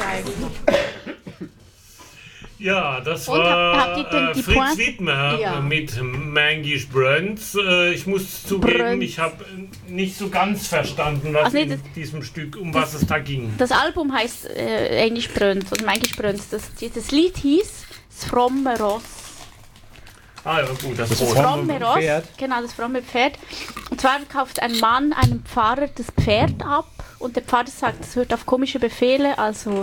eigentlich. Ja, das Und war habt ihr die Fritz Pointe? Widmer Ja. mit Mangish Brönz. Ich muss zugeben, Brönz. ich habe nicht so ganz verstanden, was nee, in diesem Stück, um was es da ging. Das Album heißt Englisch Brönz, oder Mangisch Brönz. Das Lied hieß Das fromme Ross. Ah ja, gut, das Das Rot. fromme Ross, Pferd. genau, das fromme Pferd. Und zwar kauft ein Mann einem Pfarrer das Pferd ab und der Pfarrer sagt, es hört auf komische Befehle, also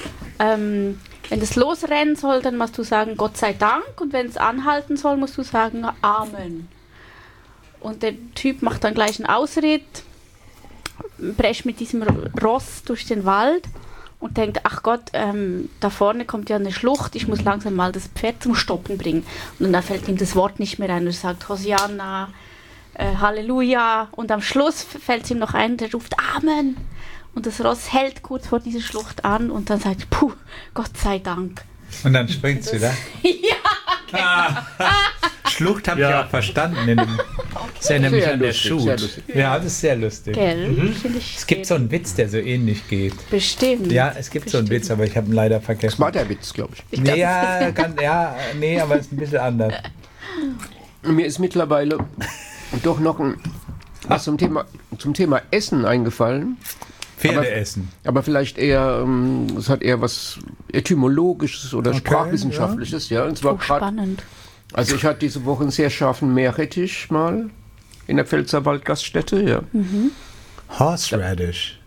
wenn es losrennen soll, dann musst du sagen, Gott sei Dank, und wenn es anhalten soll, musst du sagen, Amen. Und der Typ macht dann gleich einen Ausritt, prescht mit diesem Ross durch den Wald und denkt, ach Gott, da vorne kommt ja eine Schlucht, ich muss langsam mal das Pferd zum Stoppen bringen. Und dann fällt ihm das Wort nicht mehr ein. Er sagt Hosianna, Halleluja. Und am Schluss fällt es ihm noch ein, der ruft Amen. Und das Ross hält kurz vor dieser Schlucht an und dann sagt, puh, Gott sei Dank. Und dann springt sie da. Ja, Schlucht habe ich Ja. auch verstanden. In dem, ist ja nämlich Sehr an der lustig, Shoot. sehr lustig. Ja, das ist sehr lustig. gell? Finde ich. Es gibt so einen Witz, der so ähnlich geht. Bestimmt. Ja, es gibt so einen Witz, aber ich habe ihn leider Das vergessen. war der Witz, glaube ich. Nee, ja, nee, aber es ist ein bisschen anders. Mir ist mittlerweile doch noch was zum Thema Essen eingefallen. Pferdeessen. Aber vielleicht eher, es hat eher was Etymologisches oder Okay, Sprachwissenschaftliches, ja. Und zwar Oh, gerade, spannend. also ich hatte diese Woche einen sehr scharfen Meerrettich mal in der Pfälzerwald Gaststätte, ja. Horseradish.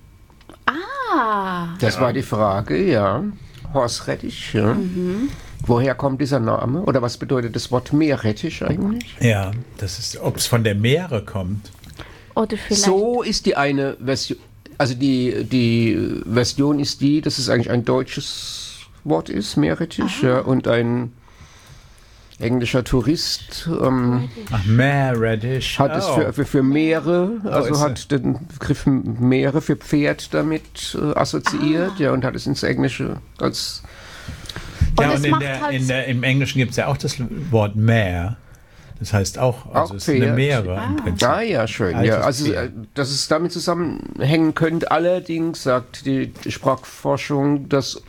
Ah, Das war die Frage, ja. Horstrettich, ja. Woher kommt dieser Name? Oder was bedeutet das Wort Meerrettich eigentlich? Ja, das ist, ob es von der Meere kommt. oder vielleicht. So ist die eine Version. Also die Version ist die, dass es eigentlich ein deutsches Wort ist, Meerrettich, ja, und ein englischer Tourist Ach, Meerrettich. hat es für Meere, also ist hat den Begriff Meere für Pferd damit assoziiert, ja, und hat es ins Englische als Ja, Und und es macht halt im Englischen gibt es ja auch das Wort Meer. Das heißt auch, also Auch es ist eine Pferd. Meere im Prinzip. Ah ja, schön. Altes Ja, also, Pferd. dass es damit zusammenhängen könnte. Allerdings sagt die Sprachforschung, dass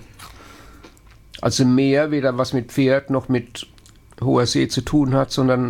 also Meer weder was mit Pferd noch mit hoher See zu tun hat, sondern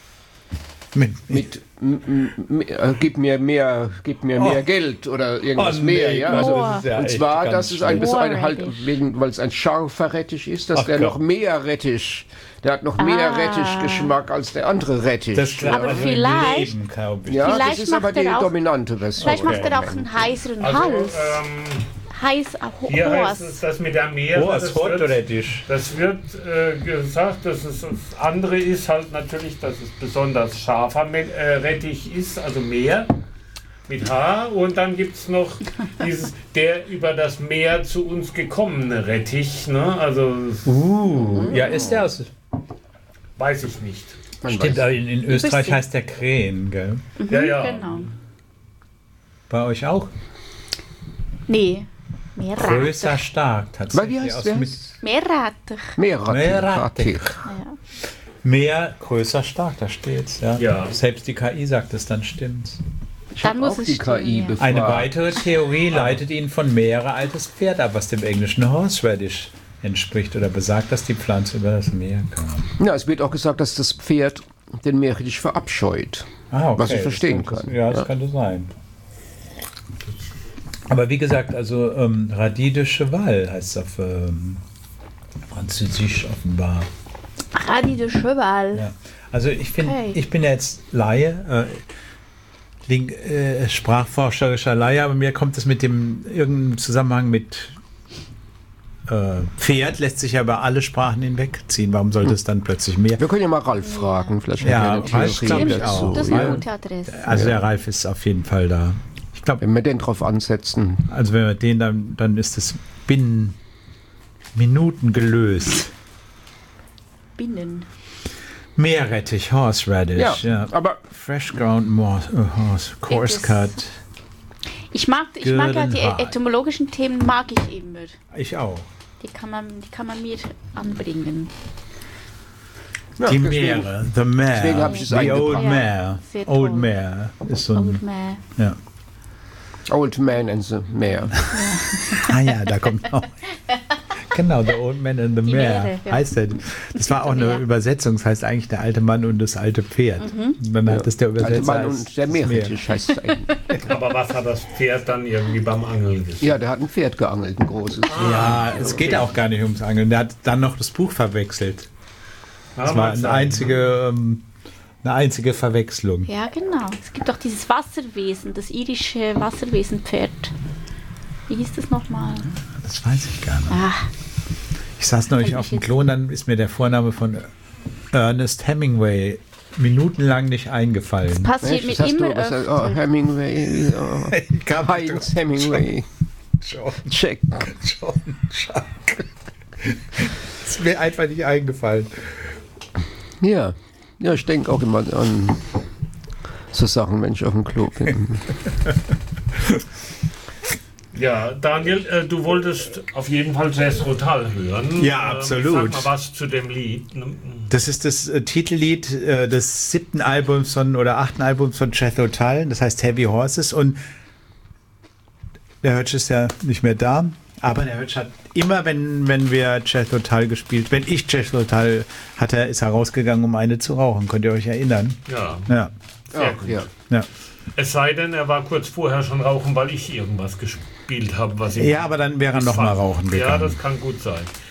mit gib mir mehr Geld oder irgendwas Oh, mehr. nee, Ja? Gott, Also, das ist ja und echt zwar, ganz dass es ein bisschen schlimm. halt wegen, weil es ein scharfer Rettich ist, dass Ach der Gott. noch mehr Rettich, der hat noch mehr Rettichgeschmack als der andere Rettich. Das glaube Aber ich vielleicht- im Leben, glaube ich. Ja, Vielleicht das ist aber macht er die auch- dominante Version. Vielleicht macht er auch einen heißeren Also, Hals. Heiß, hier heißt es, Horst. das mit der Meere, Oh, es Horseradish. das wird gesagt, dass es das andere ist halt natürlich, dass es besonders scharfer Rettich ist, also Meer mit H. Und dann gibt es noch dieses, der über das Meer zu uns gekommene Rettich. Ne? Also Ja, ist der aus... weiß ich nicht. Man Stimmt, weiß. aber in Österreich Bisschen. heißt der Krähen, gell? Ja, ja. Genau. Bei euch auch? Nee, mehr Größer Rettich. stark, Weil tatsächlich. wie heißt aus wer? mit Mehr Rettich. Meerrettich. Ja. Mehr, größer, stark, da steht's. Ja. Ja. Selbst die KI sagt es, dann stimmt's. Dann muss Auch es die stimmen, KI ja. befragt. Eine weitere Theorie leitet ihn von Meere altes Pferd ab, was dem englischen Horseradish entspricht oder besagt, dass die Pflanze über das Meer kam. Ja, es wird auch gesagt, dass das Pferd den Meerrettich verabscheut. Ah, Was ich das verstehen könnte- kann. Ja, das Ja. könnte sein. Aber wie gesagt, also Radis de Cheval heißt es auf Französisch offenbar. Radis de Cheval. Ja. Also ich finde, Okay. ich bin ja jetzt Laie, sprachforscherischer Laie, aber mir kommt es mit dem irgendeinem Zusammenhang mit Pferd lässt sich ja über alle Sprachen hinwegziehen. Warum sollte es dann plötzlich mehr? Wir können ja mal Ralf fragen, vielleicht Ja, hat er eine Ralf Theorie glaub ich dazu. auch. Das ist eine Ja. gute Adresse. Also der Ralf ist auf jeden Fall da. Ich glaube, Wenn wir den drauf ansetzen. also wenn wir den dann ist es binnen Minuten gelöst. Binnen. Meerrettich, Horseradish, ja. aber Fresh ground horse, coarse It is- cut. Ich mag ja die Güldenhart. etymologischen Themen mag ich immer. Ich auch. Die kann man mir anbringen. ja, Die deswegen- Meere, the mare, deswegen hab ich es the old eingebracht. mare, Sehr old toll. mare ist so ein, Old Man. ja. Old Man and the Mare. Ah ja, da kommt auch. Genau, The Old Man and the Die Mare Meere, ja. heißt der. Das war auch eine Meer. Übersetzung, das heißt eigentlich der alte Mann und das alte Pferd. Dann hat das der Alte Übersetzer Mann als und der das Meer. Meerrettich heißt es eigentlich. Aber was hat das Pferd dann irgendwie beim Angeln gesehen? Ja, der hat ein Pferd geangelt, ein großes. Ja, es geht auch gar nicht ums Angeln. Der hat dann noch das Buch verwechselt. Das war eine einzige Verwechslung. Ja, genau. Es gibt auch dieses Wasserwesen, das irische Wasserwesenpferd. Wie hieß das nochmal? Das weiß ich gar nicht. Ah, Ich saß neulich auf dem Klo und dann ist mir der Vorname von Ernest Hemingway minutenlang nicht eingefallen. passiert mir Was hast immer du? Was, öfter. oh, Hemingway. Oh. Ich kam Heinz Hemingway. John, Check. Chuck. Ist mir einfach nicht eingefallen. Ja. Ja, ich denke auch immer an so Sachen, wenn ich auf dem Klo bin. Ja, Daniel, du wolltest auf jeden Fall Jethro Tull hören. Ja, absolut. Sag mal was zu dem Lied. Das ist das Titellied des 7. Albums oder 8. Albums von Jethro Tull. Das heißt Heavy Horses. Und der Hutch ist ja nicht mehr da. Aber der Hutch hat immer, wenn wir Jethro Tull gespielt, wenn ich Jethro Tull hatte, ist er rausgegangen, um eine zu rauchen. Könnt ihr euch erinnern? Ja, Ja. sehr gut. Ja. Ja, Es sei denn, er war kurz vorher schon rauchen, weil ich irgendwas gespielt habe, was ihm ja, aber dann wäre er noch mal rauchen Ja, gegangen. das kann gut sein.